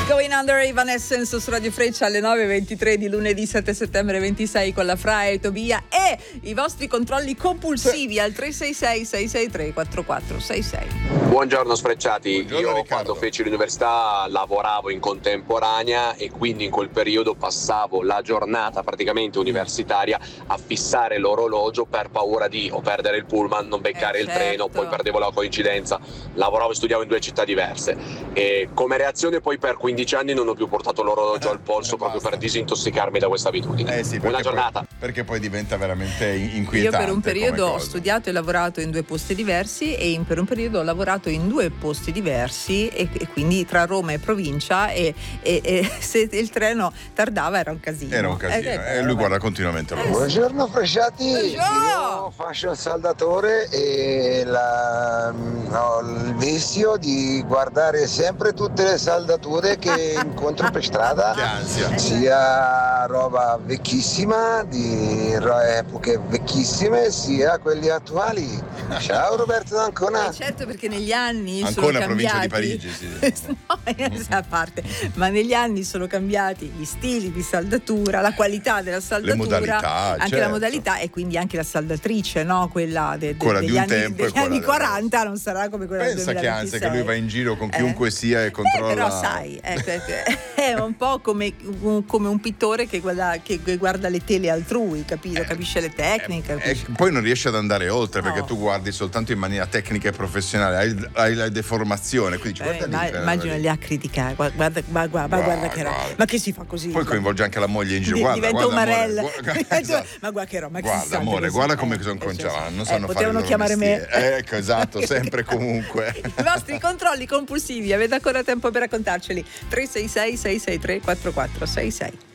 Going Under, Evanescence su Radio Freccia alle 9:23 di lunedì 7 settembre 26 con la Fra e Tobia e i vostri controlli compulsivi al 366-663-4466. Buongiorno sfrecciati. Buongiorno, Io Riccardo. quando feci l'università lavoravo in contemporanea e quindi in quel periodo passavo la giornata praticamente universitaria a fissare l'orologio per paura di o perdere il pullman, non beccare il treno, poi perdevo la coincidenza. Lavoravo e studiavo in due città diverse e come reazione poi per 15 anni non ho più portato l'orologio al polso proprio per disintossicarmi da questa abitudine. Sì, Buona giornata. Perché poi diventa veramente inquietante. Io per un periodo come ho cosa. studiato e lavorato in due posti diversi e per un periodo ho lavorato in due posti diversi e quindi tra Roma e provincia e se il treno tardava era un casino. Era un casino e lui guarda continuamente l'orologio. Buongiorno Fresciati, Buongiorno. io faccio il saldatore e ho il vizio di guardare sempre tutte le saldature che incontro per strada, Che ansia. sia roba vecchissima di epoche vecchissime sia quelli attuali. Ciao Roberto d'Ancona. Certo, perché negli anni Ancona, sono provincia di cambiati Parigi, sì. no, a parte, ma negli anni sono cambiati gli stili di saldatura, la qualità della saldatura, modalità, anche la certo. modalità e quindi anche la saldatrice, no? Quella Quella di degli un anni, tempo e degli quella anni del 40 non sarà come quella del Pensa che 2026. ansia che lui va in giro con chiunque sia e controlla. Però sai, è un po' come un pittore che guarda le tele altrui, capito? Capisce le tecniche. E capisce. poi non riesce ad andare oltre perché No. tu guardi soltanto in maniera tecnica e professionale, hai la deformazione, quindi guarda lì, Immagino li ha criticati, guarda che guarda. ma che si fa così? Poi coinvolge anche la moglie in giro, guarda, diventa un guarda, marella. amore, esatto. Ma guarda che roba, che si Guarda salta amore, così. guarda come sono conciati, non sanno fare il potevano loro chiamare mestiere. me. Ecco, esatto, sempre e comunque. I vostri controlli compulsivi, avete ancora tempo per raccontarceli. 366 663 4466.